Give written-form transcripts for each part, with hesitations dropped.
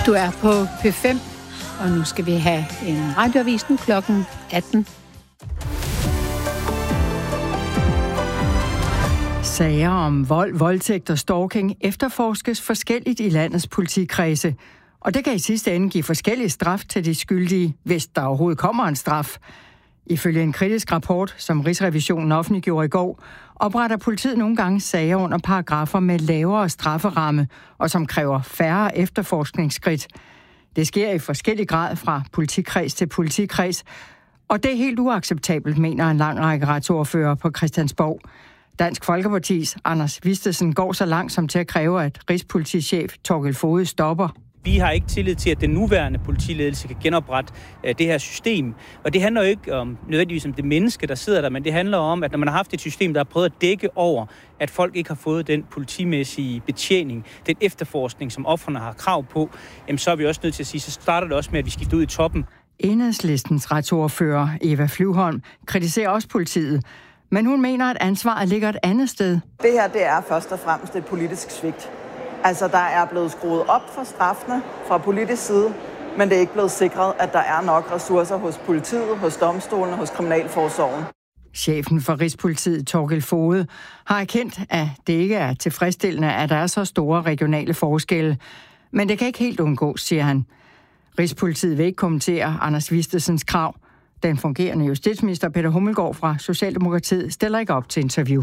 Du er på P5, og nu skal vi have en radioavis nu klokken 18. Sager om vold, voldtægt og stalking efterforskes forskelligt i landets politikredse. Og det kan i sidste ende give forskellige straf til de skyldige, hvis der overhovedet kommer en straf. Ifølge en kritisk rapport, som Rigsrevisionen offentliggjorde i går, opretter politiet nogle gange sager under paragrafer med lavere strafferamme, og som kræver færre efterforskningsskridt. Det sker i forskellig grad fra politikreds til politikreds, og det er helt uacceptabelt, mener en lang række retsordfører på Christiansborg. Dansk Folkepartis Anders Vistesen går så langt som til at kræve, at rigspolitichef Thorkild Foged stopper. Vi har ikke tillid til, at den nuværende politiledelse kan genoprette det her system. Og det handler jo ikke nødvendigvis om det menneske, der sidder der, men det handler om, at når man har haft et system, der har prøvet at dække over, at folk ikke har fået den politimæssige betjening, den efterforskning, som ofrene har krav på, jamen så er vi også nødt til at sige, så starter det også med, at vi skifter ud i toppen. Enhedslistens retsordfører Eva Flyvholm kritiserer også politiet, men hun mener, at ansvaret ligger et andet sted. Det her, det er først og fremmest et politisk svigt. Altså, der er blevet skruet op for straffene fra politisk side, men det er ikke blevet sikret, at der er nok ressourcer hos politiet, hos domstolene, hos kriminalforsorgen. Chefen for Rigspolitiet, Thorkild Foged, har erkendt, at det ikke er tilfredsstillende, at der er så store regionale forskelle. Men det kan ikke helt undgås, siger han. Rigspolitiet vil ikke kommentere Anders Vistesens krav. Den fungerende justitsminister Peter Hummelgaard fra Socialdemokratiet stiller ikke op til interview.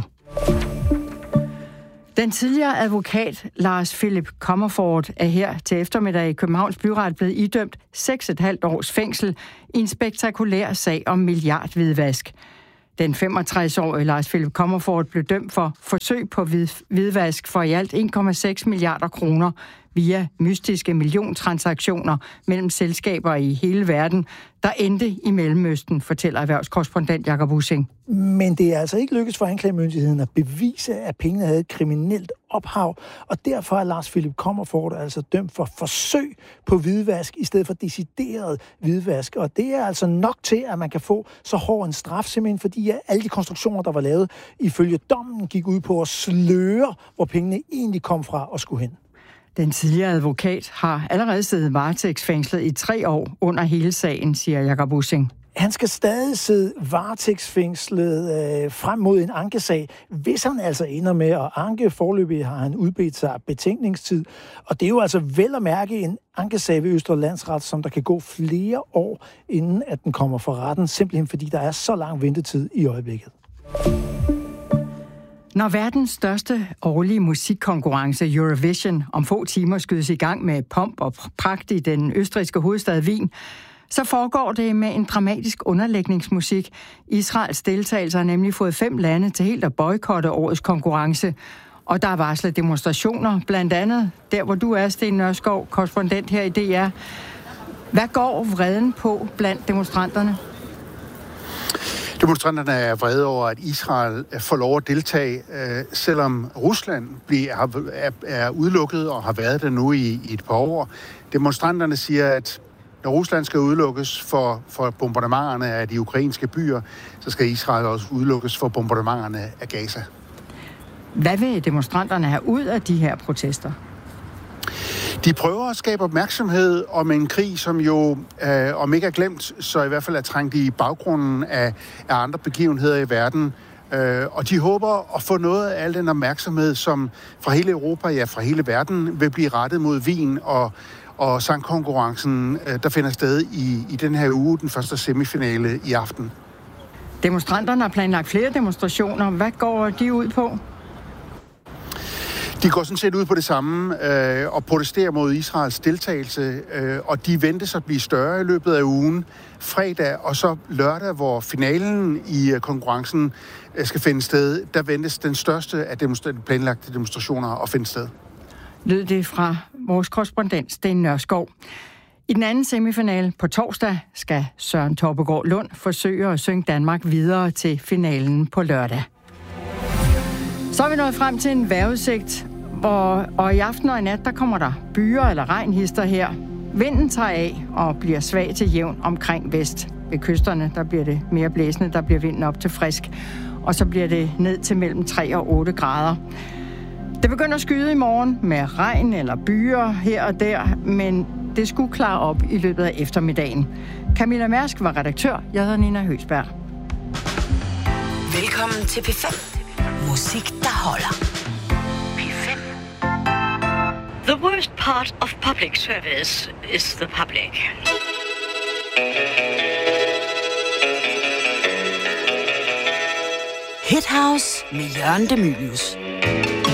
Den tidligere advokat Lars Philip Comerford er her til eftermiddag i Københavns Byret blevet idømt 6,5 års fængsel i en spektakulær sag om milliardhvidvask. Den 65-årige Lars Philip Comerford blev dømt for forsøg på hvidvask for i alt 1,6 milliarder kroner via mystiske milliontransaktioner mellem selskaber i hele verden, der endte i Mellemøsten, fortæller erhvervskorrespondent Jakob Ussing. Men det er altså ikke lykkedes for anklagemyndigheden at bevise, at pengene havde et kriminelt ophav, og derfor er Lars Philip Comerford altså dømt for forsøg på hvidvask i stedet for decideret hvidvask. Og det er altså nok til, at man kan få så hård en straf, simpelthen fordi alle de konstruktioner, der var lavet ifølge dommen, gik ud på at sløre, hvor pengene egentlig kom fra og skulle hen. Den tidligere advokat har allerede siddet varetægtsfængslet i 3 år under hele sagen, siger Jakob Ussing. Han skal stadig sidde varetægtsfængslet frem mod en ankesag, hvis han altså ender med at anke. Foreløbig har han udbedt sig betænkningstid. Og det er jo altså vel at mærke en ankesag ved Østre Landsret, som der kan gå flere år, inden at den kommer for retten, simpelthen fordi der er så lang ventetid i øjeblikket. Når verdens største årlige musikkonkurrence Eurovision om få timer skydes i gang med pomp og pragt i den østrigske hovedstad Wien, så foregår det med en dramatisk underlægningsmusik. Israels deltagelse har nemlig fået 5 lande til helt at boykotte årets konkurrence. Og der er varslet demonstrationer, blandt andet der, hvor du er, Sten Nørskov, korrespondent her i DR. Hvad går vreden på blandt demonstranterne? Demonstranterne er vrede over, at Israel får lov at deltage, selvom Rusland er udelukket og har været der nu i et par år. Demonstranterne siger, at når Rusland skal udelukkes for bombardementerne af de ukrainske byer, så skal Israel også udelukkes for bombardementerne af Gaza. Hvad vil demonstranterne have ud af de her protester? De prøver at skabe opmærksomhed om en krig, som jo, om ikke er glemt, så i hvert fald er trængt i baggrunden af andre begivenheder i verden. Og de håber at få noget af al den opmærksomhed, som fra hele Europa, ja fra hele verden, vil blive rettet mod Wien og sangkonkurrencen, der finder sted i den her uge, den første semifinale i aften. Demonstranterne har planlagt flere demonstrationer. Hvad går de ud på? De går sådan set ud på det samme og protesterer mod Israels deltagelse, og de ventes at blive større i løbet af ugen. Fredag og så lørdag, hvor finalen i konkurrencen skal finde sted, der ventes den største af planlagte demonstrationer at finde sted. Lød det fra vores korrespondent Sten Nørskov. I den anden semifinale på torsdag skal Søren Torpegaard Lund forsøge at synge Danmark videre til finalen på lørdag. Så er vi nået frem til en vejrudsigt, og i aften og i nat, der kommer der byer eller regnhister her. Vinden tager af og bliver svag til jævn omkring vest. Ved kysterne, der bliver det mere blæsende, der bliver vinden op til frisk. Og så bliver det ned til mellem 3 og 8 grader. Det begynder at skyde i morgen med regn eller byer her og der, men det skulle klare op i løbet af eftermiddagen. Camilla Mærsk var redaktør. Jeg hedder Nina Høgsberg. Velkommen til P5. Musik, der holder. P5. The worst part of public service is the public. Hit House med Jørgen De Mylius.